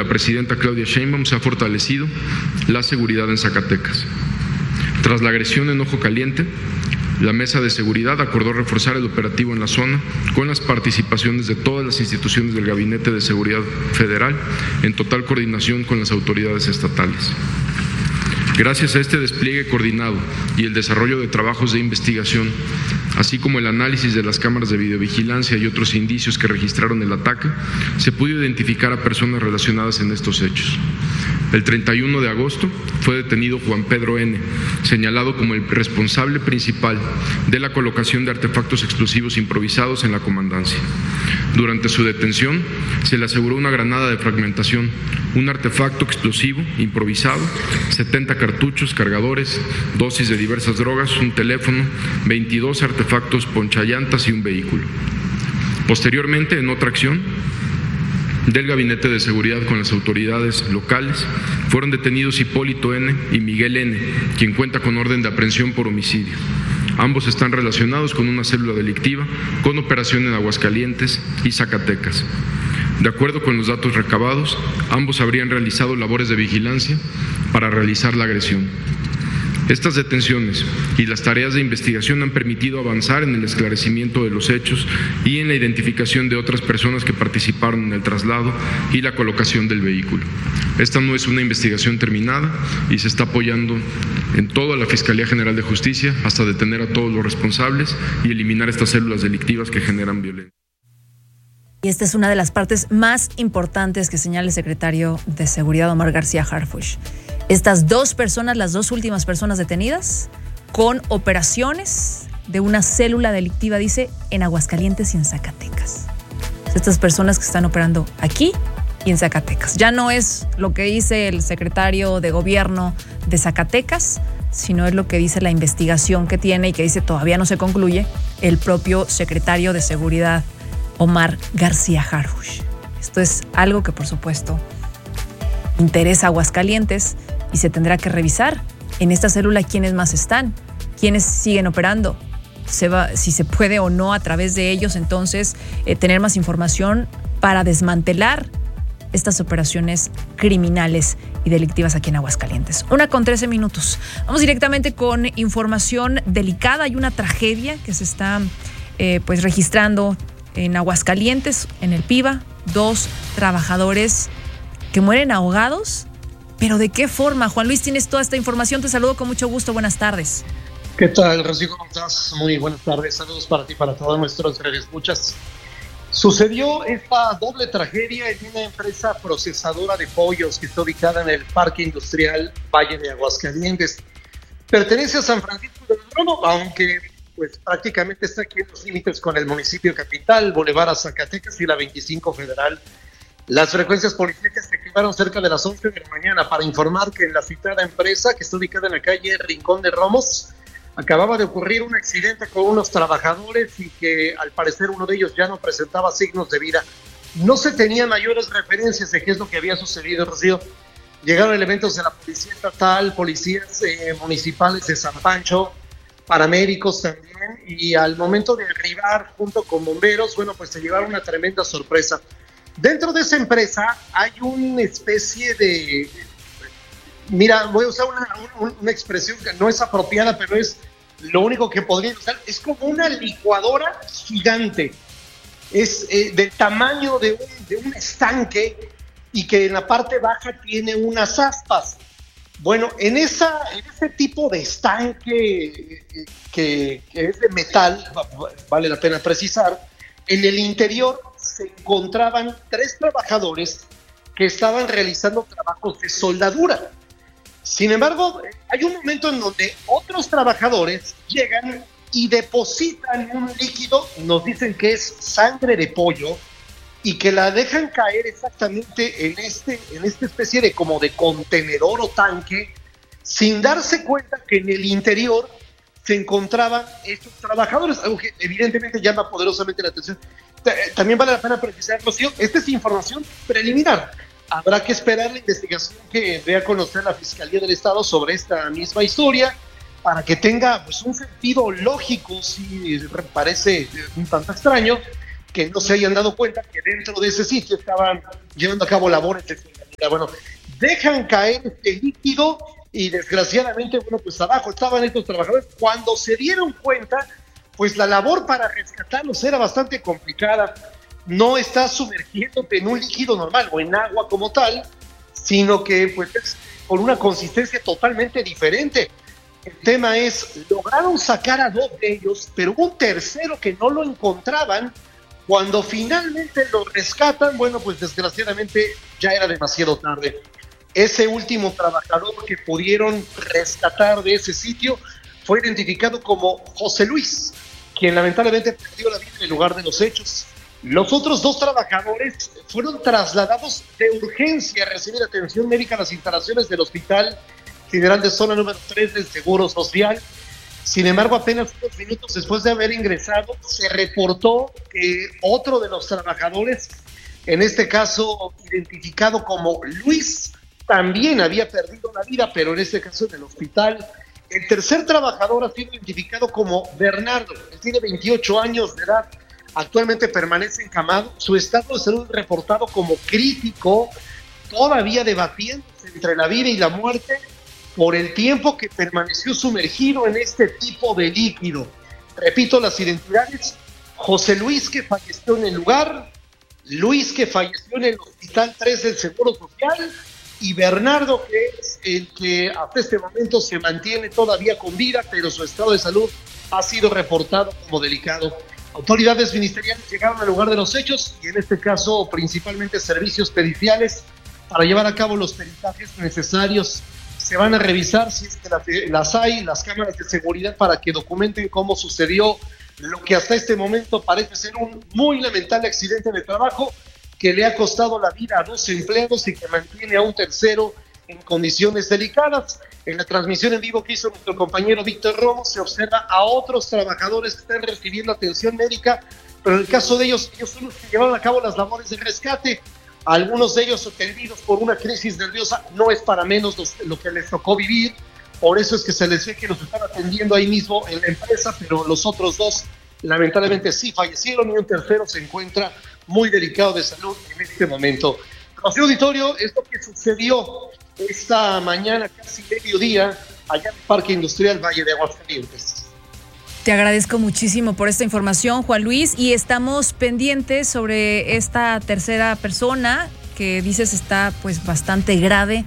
la presidenta Claudia Sheinbaum se ha fortalecido la seguridad en Zacatecas. Tras la agresión en Ojo Caliente, la Mesa de Seguridad acordó reforzar el operativo en la zona con las participaciones de todas las instituciones del Gabinete de Seguridad Federal en total coordinación con las autoridades estatales. Gracias a este despliegue coordinado y el desarrollo de trabajos de investigación, así como el análisis de las cámaras de videovigilancia y otros indicios que registraron el ataque, se pudo identificar a personas relacionadas en estos hechos. El 31 de agosto fue detenido Juan Pedro N., señalado como el responsable principal de la colocación de artefactos explosivos improvisados en la comandancia. Durante su detención se le aseguró una granada de fragmentación, un artefacto explosivo improvisado, 70 cartuchos, cargadores, dosis de diversas drogas, un teléfono, 22 artefactos ponchallantas y un vehículo. Posteriormente, en otra acción del Gabinete de Seguridad con las autoridades locales, fueron detenidos Hipólito N. y Miguel N., quien cuenta con orden de aprehensión por homicidio. Ambos están relacionados con una célula delictiva con operación en Aguascalientes y Zacatecas. De acuerdo con los datos recabados, ambos habrían realizado labores de vigilancia para realizar la agresión. Estas detenciones y las tareas de investigación han permitido avanzar en el esclarecimiento de los hechos y en la identificación de otras personas que participaron en el traslado y la colocación del vehículo. Esta no es una investigación terminada y se está apoyando en toda la Fiscalía General de Justicia hasta detener a todos los responsables y eliminar estas células delictivas que generan violencia. Y esta es una de las partes más importantes que señala el secretario de Seguridad, Omar García Harfuch. Estas dos personas, las dos últimas personas detenidas, con operaciones de una célula delictiva, dice, en Aguascalientes y en Zacatecas. Estas personas que están operando aquí y en Zacatecas. Ya no es lo que dice el secretario de Gobierno de Zacatecas, sino es lo que dice la investigación que tiene y que dice todavía no se concluye el propio secretario de Seguridad, Omar García Harfuch. Esto es algo que, por supuesto, interesa a Aguascalientes y se tendrá que revisar en esta célula quiénes más están, quiénes siguen operando, si se puede o no a través de ellos, entonces tener más información para desmantelar estas operaciones criminales y delictivas aquí en Aguascalientes. 1:13. Vamos directamente con información delicada. Hay una tragedia que se está registrando en Aguascalientes, en el Piva. 2 trabajadores que mueren ahogados. ¿Pero de qué forma? Juan Luis, tienes toda esta información. Te saludo con mucho gusto. Buenas tardes. ¿Qué tal, Rocío? ¿Cómo estás? Muy buenas tardes. Saludos para ti, para todos nuestros radioescuchas. Sucedió esta doble tragedia en una empresa procesadora de pollos que está ubicada en el Parque Industrial Valle de Aguascalientes. Pertenece a San Francisco del Trono, aunque pues prácticamente está aquí en los límites con el municipio capital, Boulevard a Zacatecas y la 25 Federal. Las frecuencias policíacas se activaron cerca de las 11 de la mañana para informar que en la citada empresa, que está ubicada en la calle Rincón de Romos, acababa de ocurrir un accidente con unos trabajadores y que al parecer uno de ellos ya no presentaba signos de vida. No se tenían mayores referencias de qué es lo que había sucedido, Rocío. Llegaron elementos de la Policía Estatal, policías municipales de San Pancho, paramédicos también, y al momento de arribar junto con bomberos, pues se llevaron una tremenda sorpresa. Dentro de esa empresa hay una especie de... Mira, voy a usar una expresión que no es apropiada, pero es lo único que podría usar. Es como una licuadora gigante. Es del tamaño de un estanque y que en la parte baja tiene unas aspas. Bueno, en ese tipo de estanque que es de metal, vale la pena precisar, en el interior se encontraban 3 trabajadores que estaban realizando trabajos de soldadura. Sin embargo, hay un momento en donde otros trabajadores llegan y depositan un líquido, nos dicen que es sangre de pollo, y que la dejan caer exactamente en esta especie de como de contenedor o tanque, sin darse cuenta que en el interior se encontraban estos trabajadores, algo que evidentemente llama poderosamente la atención. También vale la pena precisar, Rocío, esta es información preliminar. Habrá que esperar la investigación que dé a conocer la Fiscalía del Estado sobre esta misma historia para que tenga un sentido lógico. Sí, parece un tanto extraño que no se hayan dado cuenta que dentro de ese sitio estaban llevando a cabo labores de soldadura. Bueno, dejan caer este líquido y desgraciadamente, bueno, pues abajo estaban estos trabajadores. Cuando se dieron cuenta, pues la labor para rescatarlos era bastante complicada. No está sumergiéndote en un líquido normal o en agua como tal, sino que pues es con una consistencia totalmente diferente. El tema es, lograron sacar a 2 de ellos, pero hubo un tercero que no lo encontraban. Cuando finalmente lo rescatan, bueno, pues desgraciadamente ya era demasiado tarde. Ese último trabajador que pudieron rescatar de ese sitio fue identificado como José Luis, quien lamentablemente perdió la vida en el lugar de los hechos. Los otros 2 trabajadores fueron trasladados de urgencia a recibir atención médica a las instalaciones del Hospital General de Zona número 3 del Seguro Social. Sin embargo, apenas unos minutos después de haber ingresado, se reportó que otro de los trabajadores, en este caso identificado como Luis, también había perdido la vida, pero en este caso en el hospital. El tercer trabajador ha sido identificado como Bernardo. Él tiene 28 años de edad. Actualmente permanece encamado. Su estado de salud reportado como crítico, todavía debatiéndose entre la vida y la muerte por el tiempo que permaneció sumergido en este tipo de líquido. Repito las identidades: José Luis, que falleció en el lugar, Luis, que falleció en el Hospital 3 del Seguro Social, y Bernardo, que es el que hasta este momento se mantiene todavía con vida, pero su estado de salud ha sido reportado como delicado. Autoridades ministeriales llegaron al lugar de los hechos y en este caso principalmente servicios periciales para llevar a cabo los peritajes necesarios. Se van a revisar, si es que las hay, las cámaras de seguridad para que documenten cómo sucedió lo que hasta este momento parece ser un muy lamentable accidente de trabajo que le ha costado la vida a 2 empleados y que mantiene a un tercero en condiciones delicadas. En la transmisión en vivo que hizo nuestro compañero Víctor Romo se observa a otros trabajadores que están recibiendo atención médica, pero en el caso de ellos son los que llevaron a cabo las labores de rescate. Algunos de ellos atendidos por una crisis nerviosa, no es para menos lo que les tocó vivir, por eso es que se les ve que los están atendiendo ahí mismo en la empresa, pero los otros 2 lamentablemente sí fallecieron y un tercero se encuentra muy delicado de salud en este momento. Rocío, auditorio, es lo que sucedió esta mañana, casi mediodía, allá en el Parque Industrial Valle de Aguascalientes. Te agradezco muchísimo por esta información, Juan Luis, y estamos pendientes sobre esta tercera persona que dices está pues bastante grave.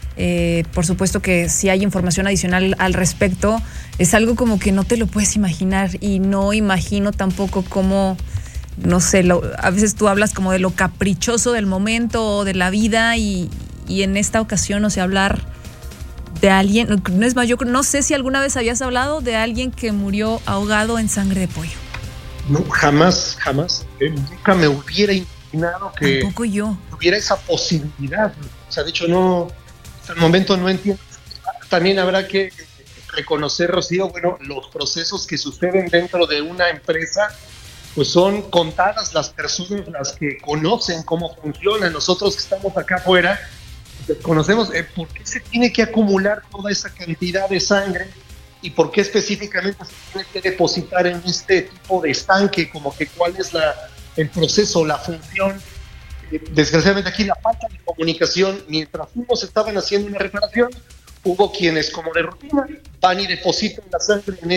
Por supuesto que si hay información adicional al respecto, es algo como que no te lo puedes imaginar y no imagino tampoco cómo, no sé, a veces tú hablas como de lo caprichoso del momento o de la vida y en esta ocasión, o sea, hablar de alguien, no es más, yo no sé si alguna vez habías hablado de alguien que murió ahogado en sangre de pollo. No, jamás, nunca me hubiera imaginado que tampoco yo tuviera esa posibilidad. O sea, de hecho no, hasta el momento no entiendo. También habrá que reconocer, Rocío, bueno, los procesos que suceden dentro de una empresa, pues son contadas las personas las que conocen cómo funciona. Nosotros que estamos acá afuera, conocemos por qué se tiene que acumular toda esa cantidad de sangre y por qué específicamente se tiene que depositar en este tipo de estanque, como que cuál es el proceso, la función. Desgraciadamente aquí la falta de comunicación. Mientras unos estaban haciendo una reparación, hubo quienes como de rutina van y depositan la sangre en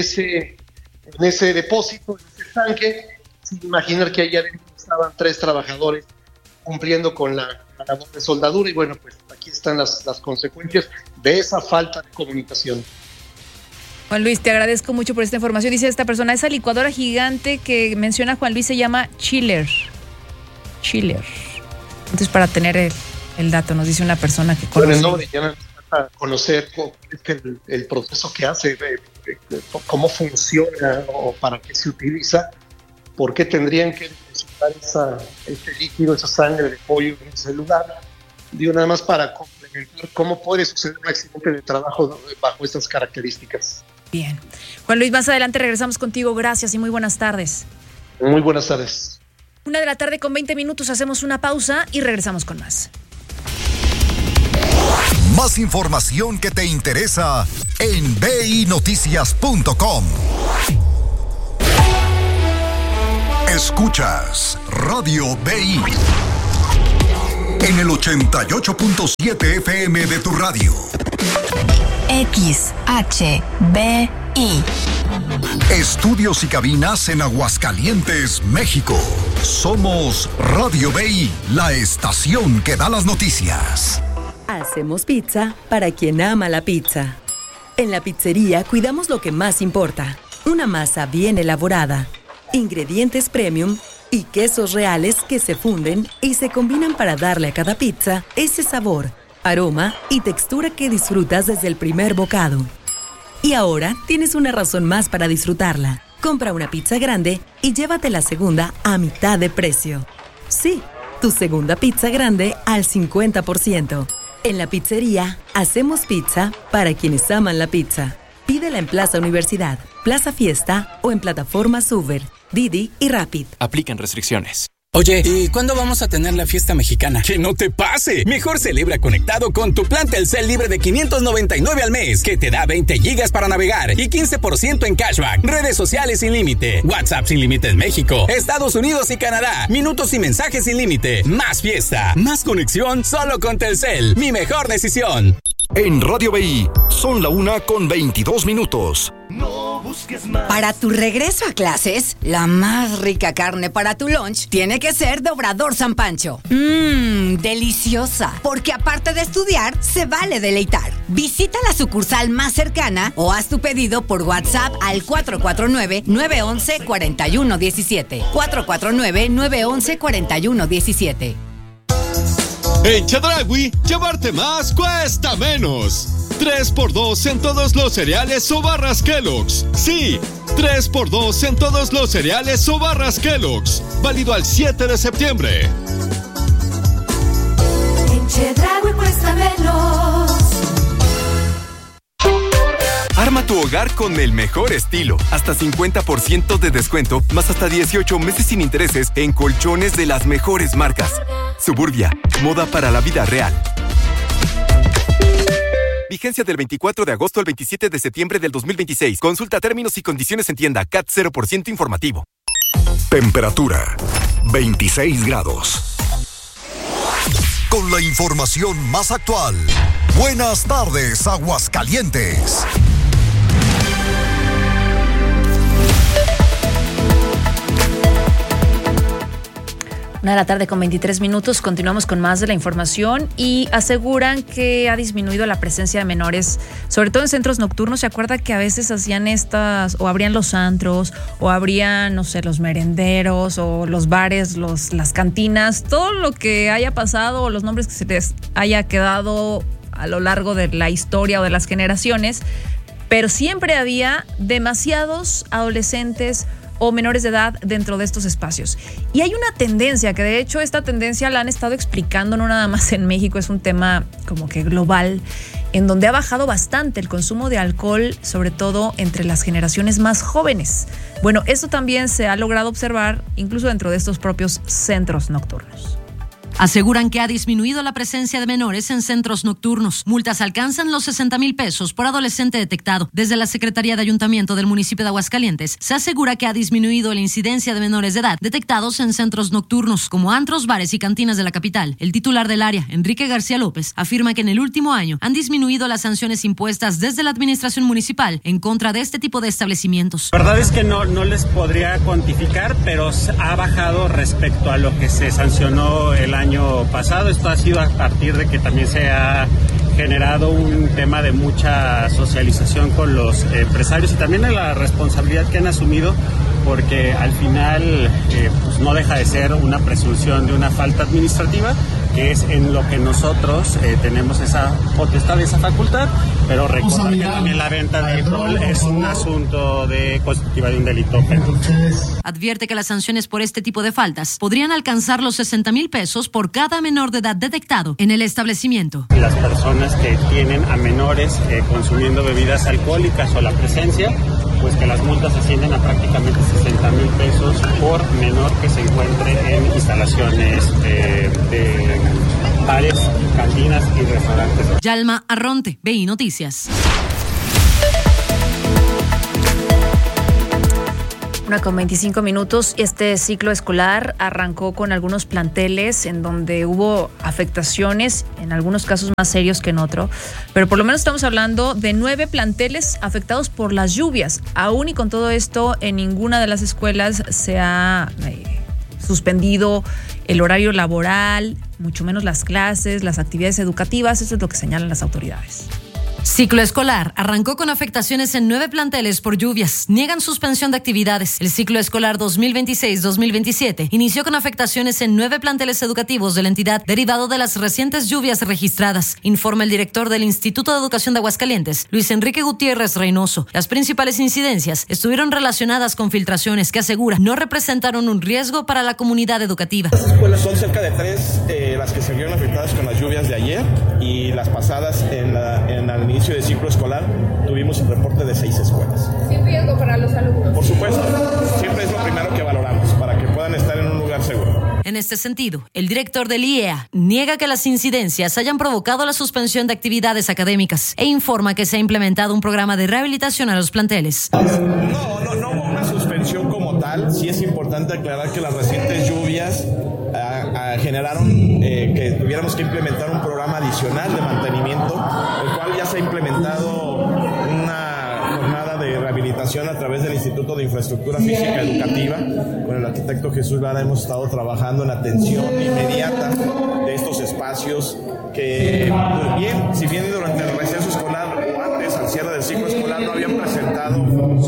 ese depósito, en ese estanque, sin imaginar que allá adentro estaban 3 trabajadores cumpliendo con la labor de soldadura. Y bueno, pues aquí están las consecuencias de esa falta de comunicación. Juan Luis, te agradezco mucho por esta información. Dice esta persona, esa licuadora gigante que menciona Juan Luis se llama Chiller. Entonces, para tener el dato, nos dice una persona que conoce. Bueno, el nombre ya necesita conocer el proceso que hace, cómo funciona o para qué se utiliza, por qué tendrían que depositar ese líquido, esa sangre de pollo en ese lugar. Digo, nada más para complementar cómo puede suceder un accidente de trabajo bajo estas características. Bien. Juan Luis, más adelante regresamos contigo. Gracias y muy buenas tardes. Muy buenas tardes. 1:20 p.m, hacemos una pausa y regresamos con más. Más información que te interesa en binoticias.com. Escuchas Radio BI. en el 88.7 FM de tu radio. XHBI. Estudios y cabinas en Aguascalientes, México. Somos Radio BI, la estación que da las noticias. Hacemos pizza para quien ama la pizza. En la pizzería cuidamos lo que más importa. Una masa bien elaborada, ingredientes premium y quesos reales que se funden y se combinan para darle a cada pizza ese sabor, aroma y textura que disfrutas desde el primer bocado. Y ahora tienes una razón más para disfrutarla. Compra una pizza grande y llévate la segunda a mitad de precio. Sí, tu segunda pizza grande al 50%. En la pizzería, hacemos pizza para quienes aman la pizza. Pídela en Plaza Universidad, Plaza Fiesta o en plataformas Uber, Didi y Rapid. Aplican restricciones. Oye, ¿y cuándo vamos a tener la fiesta mexicana? ¡Que no te pase! Mejor celebra conectado con tu plan Telcel libre de 599 al mes, que te da 20 gigas para navegar y 15% en cashback. Redes sociales sin límite, WhatsApp sin límite en México, Estados Unidos y Canadá, minutos y mensajes sin límite. Más fiesta, más conexión solo con Telcel. Mi mejor decisión. En Radio BI, son la 1:22. No busques más. Para tu regreso a clases, la más rica carne para tu lunch tiene que ser de Obrador San Pancho. Deliciosa. Porque aparte de estudiar, se vale deleitar. Visita la sucursal más cercana o haz tu pedido por WhatsApp al 449-911-4117. 449-911-4117. En Chedraui, llevarte más cuesta menos. 3x2 en todos los cereales o barras Kellogg's. Sí, 3x2 en todos los cereales o barras Kellogg's. Válido al 7 de septiembre. En Chedraui cuesta menos. Arma tu hogar con el mejor estilo. Hasta 50% de descuento, más hasta 18 meses sin intereses en colchones de las mejores marcas. Suburbia, moda para la vida real. Vigencia del 24 de agosto al 27 de septiembre del 2026. Consulta términos y condiciones en tienda. CAT 0% informativo. Temperatura 26 grados. Con la información más actual. Buenas tardes, Aguascalientes. 1:23 p.m. Continuamos con más de la información y aseguran que ha disminuido la presencia de menores, sobre todo en centros nocturnos. ¿Se acuerda que a veces hacían estas, o abrían los antros, o abrían, no sé, los merenderos, o los bares, las cantinas, todo lo que haya pasado, o los nombres que se les haya quedado a lo largo de la historia o de las generaciones? Pero siempre había demasiados adolescentes o menores de edad dentro de estos espacios. Y hay una tendencia, que de hecho esta tendencia la han estado explicando no nada más en México, es un tema como que global, en donde ha bajado bastante el consumo de alcohol, sobre todo entre las generaciones más jóvenes. Bueno, esto también se ha logrado observar incluso dentro de estos propios centros nocturnos. Aseguran que ha disminuido la presencia de menores en centros nocturnos. Multas alcanzan los 60,000 pesos por adolescente detectado. Desde la Secretaría de Ayuntamiento del municipio de Aguascalientes se asegura que ha disminuido la incidencia de menores de edad detectados en centros nocturnos, como antros, bares y cantinas de la capital. El titular del área, Enrique García López, afirma que en el último año han disminuido las sanciones impuestas desde la administración municipal en contra de este tipo de establecimientos. La verdad es que no les podría cuantificar, pero ha bajado respecto a lo que se sancionó el año pasado. Esto ha sido a partir de que también se ha generado un tema de mucha socialización con los empresarios y también de la responsabilidad que han asumido, porque al final pues no deja de ser una presunción de una falta administrativa, que es en lo que nosotros tenemos esa potestad, esa facultad, pero recordar que también la venta de alcohol es un asunto constitutiva de un delito penal. Advierte que las sanciones por este tipo de faltas podrían alcanzar los 60,000 pesos por cada menor de edad detectado en el establecimiento. Las personas que tienen a menores consumiendo bebidas alcohólicas o la presencia, pues que las multas ascienden a prácticamente 60,000 pesos por menor que se encuentre en instalaciones de bares, cantinas y restaurantes. Yalma Arronte, BI Noticias. 1:25. Este ciclo escolar arrancó con algunos planteles en donde hubo afectaciones, en algunos casos más serios que en otro, pero por lo menos estamos hablando de 9 planteles afectados por las lluvias. Aún y con todo esto, en ninguna de las escuelas se ha suspendido el horario laboral, mucho menos las clases, las actividades educativas. Eso es lo que señalan las autoridades. Ciclo escolar arrancó con afectaciones en 9 planteles por lluvias. Niegan suspensión de actividades. El ciclo escolar 2026-2027 inició con afectaciones en 9 planteles educativos de la entidad derivado de las recientes lluvias registradas, informa el director del Instituto de Educación de Aguascalientes, Luis Enrique Gutiérrez Reynoso. Las principales incidencias estuvieron relacionadas con filtraciones que asegura no representaron un riesgo para la comunidad educativa. Las escuelas son cerca de 3 las que se vieron afectadas con las lluvias de ayer, y las pasadas en el inicio del ciclo escolar tuvimos un reporte de 6 escuelas. ¿Sin riesgo para los alumnos? Por supuesto, siempre es lo primero que valoramos, para que puedan estar en un lugar seguro. En este sentido, el director del IEA niega que las incidencias hayan provocado la suspensión de actividades académicas e informa que se ha implementado un programa de rehabilitación a los planteles. No hubo una suspensión como tal. Sí es importante aclarar que las recientes lluvias generaron que tuviéramos que implementar un programa adicional de mantenimiento, el cual ya se ha implementado una jornada de rehabilitación a través del Instituto de Infraestructura Física Educativa. Con el arquitecto Jesús Lara hemos estado trabajando en atención inmediata de estos espacios que, si bien durante el receso escolar o antes, al cierre del ciclo escolar, no habían presentado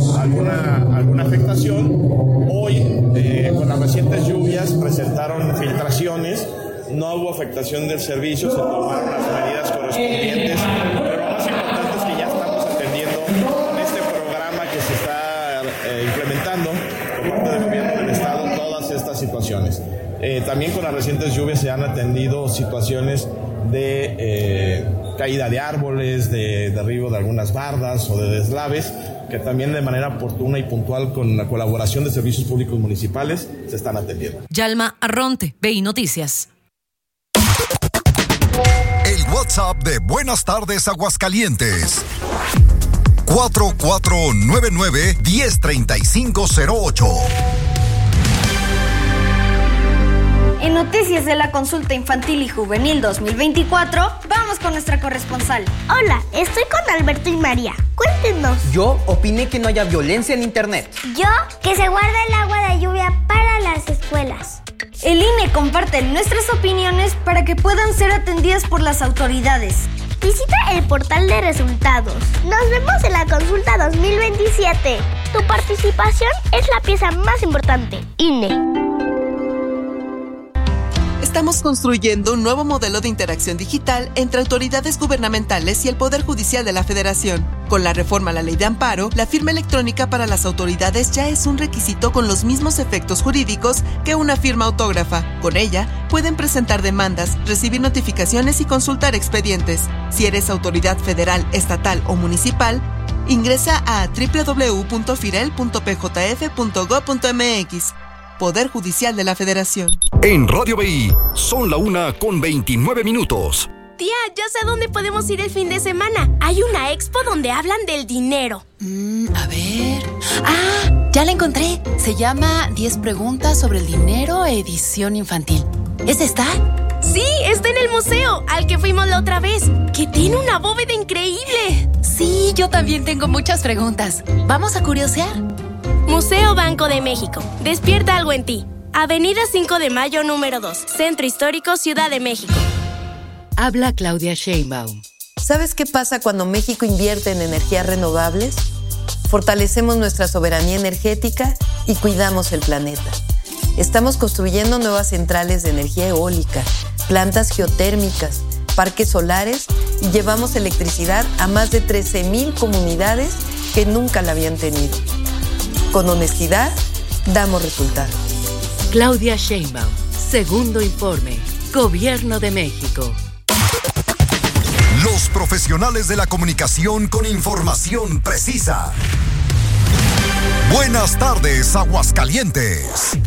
alguna afectación, hoy con las recientes lluvias presentaron filtraciones. No hubo afectación del servicio, se tomaron las medidas correspondientes, pero lo más importante es que ya estamos atendiendo con este programa que se está implementando por parte del gobierno del estado todas estas situaciones. También con las recientes lluvias se han atendido situaciones de caída de árboles, de derribo de algunas bardas o de deslaves, que también de manera oportuna y puntual, con la colaboración de servicios públicos municipales, se están atendiendo. Yalma Arronte, BI Noticias. El WhatsApp de Buenas Tardes Aguascalientes: 4499-103508. En noticias de la consulta infantil y juvenil 2024, vamos con nuestra corresponsal. Hola, estoy con Alberto y María. Cuéntenos. Yo opiné que no haya violencia en internet. Yo, que se guarde el agua de lluvia para las escuelas. El INE comparte nuestras opiniones para que puedan ser atendidas por las autoridades. Visita el portal de resultados. Nos vemos en la consulta 2027. Tu participación es la pieza más importante. INE. Estamos construyendo un nuevo modelo de interacción digital entre autoridades gubernamentales y el Poder Judicial de la Federación. Con la reforma a la Ley de Amparo, la firma electrónica para las autoridades ya es un requisito con los mismos efectos jurídicos que una firma autógrafa. Con ella, pueden presentar demandas, recibir notificaciones y consultar expedientes. Si eres autoridad federal, estatal o municipal, ingresa a www.firel.pjf.gov.mx. Poder Judicial de la Federación. En Radio BI, son la 1:29. Tía, ya sé a dónde podemos ir el fin de semana. Hay una expo donde hablan del dinero. A ver... ¡Ah! Ya la encontré. Se llama 10 preguntas sobre el dinero, edición infantil. ¿Esa está? Sí, está en el museo, al que fuimos la otra vez, que tiene una bóveda increíble. Sí, yo también tengo muchas preguntas. ¿Vamos a curiosear? Museo Banco de México. Despierta algo en ti. Avenida 5 de Mayo, número 2. Centro Histórico, Ciudad de México. Habla Claudia Sheinbaum. ¿Sabes qué pasa cuando México invierte en energías renovables? Fortalecemos nuestra soberanía energética y cuidamos el planeta. Estamos construyendo nuevas centrales de energía eólica, plantas geotérmicas, parques solares y llevamos electricidad a más de 13,000 comunidades que nunca la habían tenido. Con honestidad, damos resultados. Claudia Sheinbaum, segundo informe, Gobierno de México. Los profesionales de la comunicación con información precisa. Buenas tardes, Aguascalientes.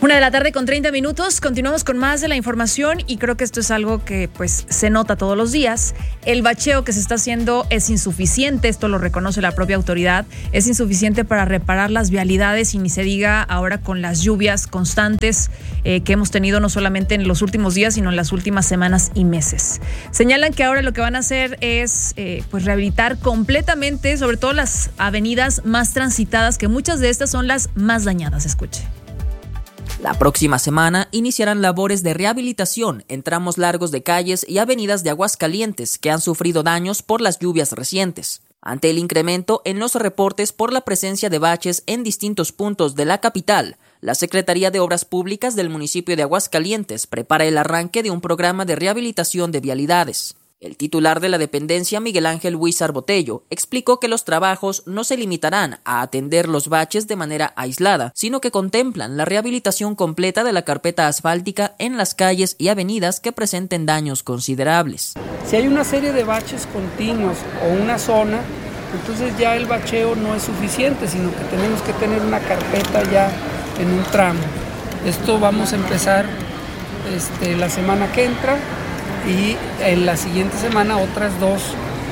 1:30 p.m. Continuamos con más de la información y creo que esto es algo que pues se nota todos los días. El bacheo que se está haciendo es insuficiente, esto lo reconoce la propia autoridad, es insuficiente para reparar las vialidades y ni se diga ahora con las lluvias constantes que hemos tenido no solamente en los últimos días sino en las últimas semanas y meses. Señalan que ahora lo que van a hacer es pues rehabilitar completamente sobre todo las avenidas más transitadas, que muchas de estas son las más dañadas. Escuche. La próxima semana iniciarán labores de rehabilitación en tramos largos de calles y avenidas de Aguascalientes que han sufrido daños por las lluvias recientes. Ante el incremento en los reportes por la presencia de baches en distintos puntos de la capital, la Secretaría de Obras Públicas del municipio de Aguascalientes prepara el arranque de un programa de rehabilitación de vialidades. El titular de la dependencia, Miguel Ángel Huizar Botello, explicó que los trabajos no se limitarán a atender los baches de manera aislada, sino que contemplan la rehabilitación completa de la carpeta asfáltica en las calles y avenidas que presenten daños considerables. Si hay una serie de baches continuos o una zona, entonces ya el bacheo no es suficiente, sino que tenemos que tener una carpeta ya en un tramo. Esto vamos a empezar la semana que entra. Y en la siguiente semana otras dos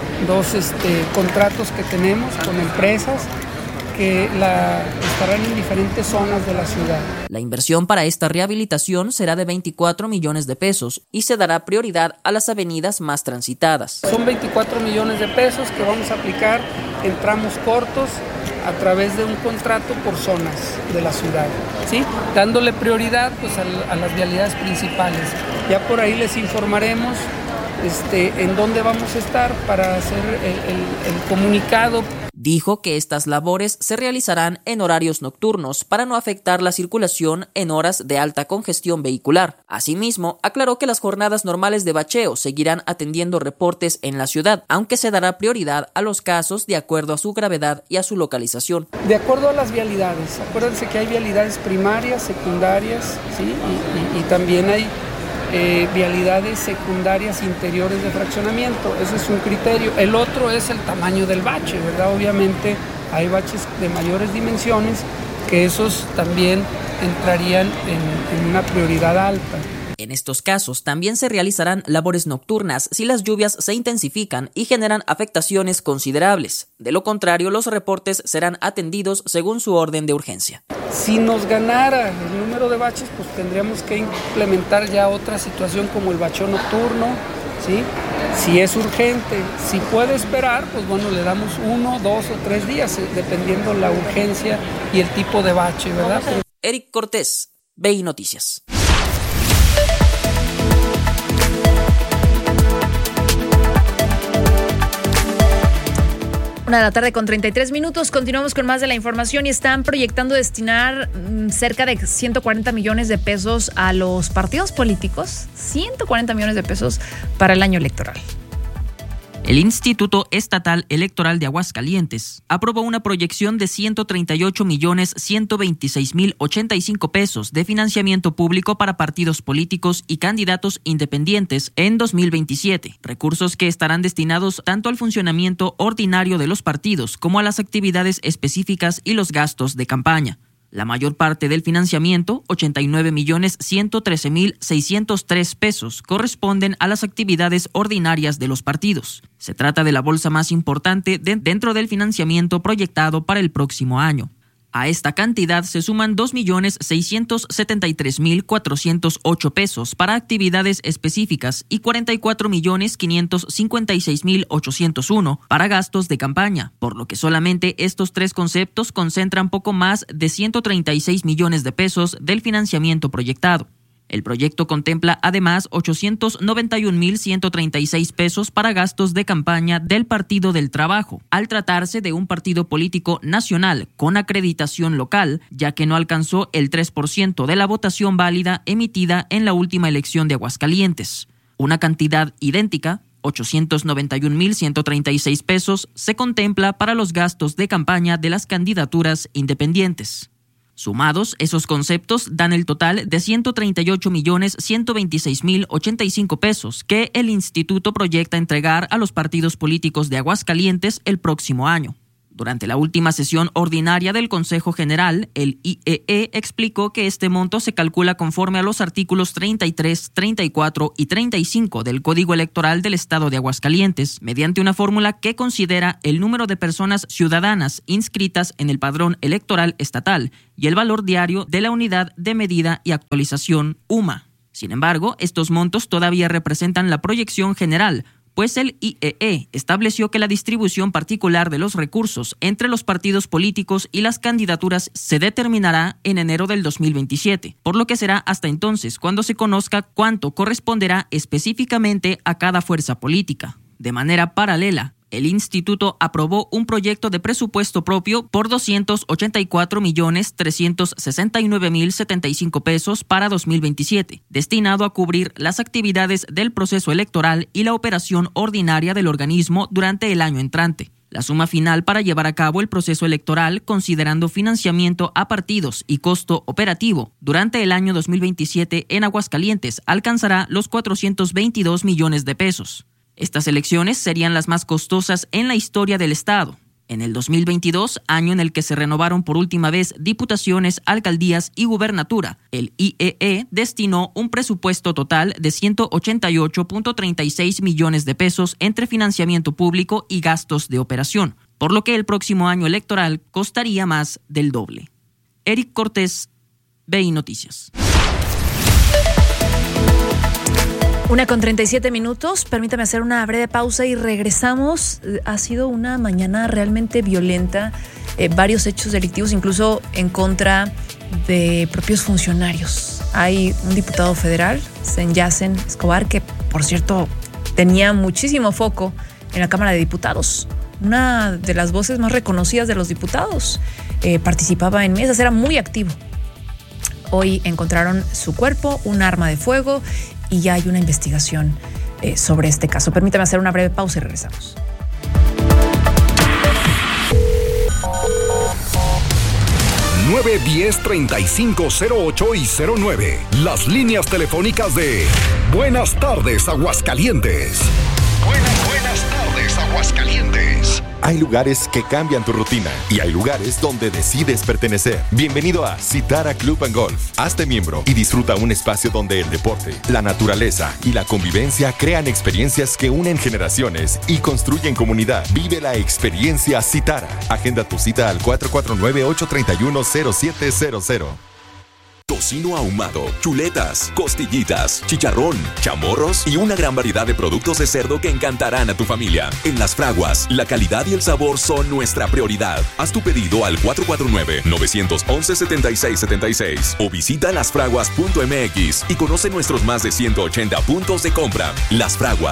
contratos que tenemos con empresas que estarán en diferentes zonas de la ciudad. La inversión para esta rehabilitación será de 24 millones de pesos y se dará prioridad a las avenidas más transitadas. Son 24 millones de pesos que vamos a aplicar en tramos cortos a través de un contrato por zonas de la ciudad, ¿sí? Dándole prioridad pues, a las vialidades principales. Ya por ahí les informaremos en dónde vamos a estar para hacer el comunicado. Dijo que estas labores se realizarán en horarios nocturnos para no afectar la circulación en horas de alta congestión vehicular. Asimismo, aclaró que las jornadas normales de bacheo seguirán atendiendo reportes en la ciudad, aunque se dará prioridad a los casos de acuerdo a su gravedad y a su localización. De acuerdo a las vialidades, acuérdense que hay vialidades primarias, secundarias, ¿sí? y también hay vialidades secundarias interiores de fraccionamiento. Ese es un criterio. El otro es el tamaño del bache, ¿verdad? Obviamente hay baches de mayores dimensiones que esos también entrarían en una prioridad alta. En estos casos también se realizarán labores nocturnas si las lluvias se intensifican y generan afectaciones considerables. De lo contrario, los reportes serán atendidos según su orden de urgencia. Si nos ganara el número de baches, pues tendríamos que implementar ya otra situación como el bacheo nocturno, ¿sí? Si es urgente, si puede esperar, pues bueno, le damos 1, 2 o 3 días, dependiendo la urgencia y el tipo de bache, ¿verdad? Eric Cortés, BI Noticias. 1:33 p.m. Continuamos con más de la información y están proyectando destinar cerca de 140 millones de pesos a los partidos políticos. 140 millones de pesos para el año electoral. El Instituto Estatal Electoral de Aguascalientes aprobó una proyección de 138.126.085 pesos de financiamiento público para partidos políticos y candidatos independientes en 2027, recursos que estarán destinados tanto al funcionamiento ordinario de los partidos como a las actividades específicas y los gastos de campaña. La mayor parte del financiamiento, 89.113.603 pesos, corresponden a las actividades ordinarias de los partidos. Se trata de la bolsa más importante dentro del financiamiento proyectado para el próximo año. A esta cantidad se suman 2.673.408 pesos para actividades específicas y 44.556.801 para gastos de campaña, por lo que solamente estos tres conceptos concentran poco más de 136 millones de pesos del financiamiento proyectado. El proyecto contempla además 891.136 pesos para gastos de campaña del Partido del Trabajo, al tratarse de un partido político nacional con acreditación local, ya que no alcanzó el 3% de la votación válida emitida en la última elección de Aguascalientes. Una cantidad idéntica, 891.136 pesos, se contempla para los gastos de campaña de las candidaturas independientes. Sumados, esos conceptos dan el total de 138.126.085 pesos que el instituto proyecta entregar a los partidos políticos de Aguascalientes el próximo año. Durante la última sesión ordinaria del Consejo General, el IEE explicó que este monto se calcula conforme a los artículos 33, 34 y 35 del Código Electoral del Estado de Aguascalientes, mediante una fórmula que considera el número de personas ciudadanas inscritas en el padrón electoral estatal y el valor diario de la unidad de medida y actualización UMA. Sin embargo, estos montos todavía representan la proyección general, pues el IEE estableció que la distribución particular de los recursos entre los partidos políticos y las candidaturas se determinará en enero del 2027, por lo que será hasta entonces cuando se conozca cuánto corresponderá específicamente a cada fuerza política. De manera paralela, el instituto aprobó un proyecto de presupuesto propio por 284.369.075 pesos para 2027, destinado a cubrir las actividades del proceso electoral y la operación ordinaria del organismo durante el año entrante. La suma final para llevar a cabo el proceso electoral, considerando financiamiento a partidos y costo operativo, durante el año 2027 en Aguascalientes alcanzará los 422 millones de pesos. Estas elecciones serían las más costosas en la historia del Estado. En el 2022, año en el que se renovaron por última vez diputaciones, alcaldías y gubernatura, el IEE destinó un presupuesto total de 188.36 millones de pesos entre financiamiento público y gastos de operación, por lo que el próximo año electoral costaría más del doble. Eric Cortés, BI Noticias. 1:37. Permítame hacer una breve pausa y regresamos. Ha sido una mañana realmente violenta. Varios hechos delictivos, incluso en contra de propios funcionarios. Hay un diputado federal, Senyacen Escobar, que por cierto tenía muchísimo foco en la Cámara de Diputados. Una de las voces más reconocidas de los diputados. Participaba en mesas, era muy activo. Hoy encontraron su cuerpo, un arma de fuego, y ya hay una investigación sobre este caso. Permítame hacer una breve pausa y regresamos. ...9, 10, 35, 08 y 09... Las líneas telefónicas de Buenas Tardes, Aguascalientes. Buenas tardes, Aguascalientes. Hay lugares que cambian tu rutina y hay lugares donde decides pertenecer. Bienvenido a Citara Club & Golf. Hazte miembro y disfruta un espacio donde el deporte, la naturaleza y la convivencia crean experiencias que unen generaciones y construyen comunidad. Vive la experiencia Citara. Agenda tu cita al 449-831-0700. Tocino ahumado, chuletas, costillitas, chicharrón, chamorros y una gran variedad de productos de cerdo que encantarán a tu familia. En Las Fraguas, la calidad y el sabor son nuestra prioridad. Haz tu pedido al 449-911-7676 o visita lasfraguas.mx y conoce nuestros más de 180 puntos de compra. Las Fraguas.